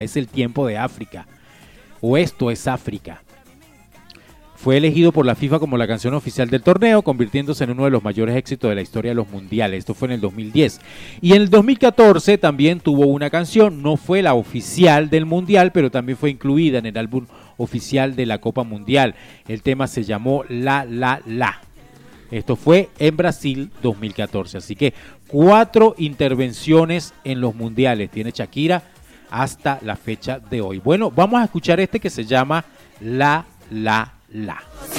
Es el tiempo de África, o esto es África. Fue elegido por la FIFA como la canción oficial del torneo, convirtiéndose en uno de los mayores éxitos de la historia de los mundiales. Esto fue en el 2010. Y en el 2014 también tuvo una canción, no fue la oficial del mundial, pero también fue incluida en el álbum oficial de la Copa Mundial. El tema se llamó La La La. Esto fue en Brasil 2014. Así que 4 intervenciones en los mundiales tiene Shakira hasta la fecha de hoy. Bueno, vamos a escuchar este que se llama La La La.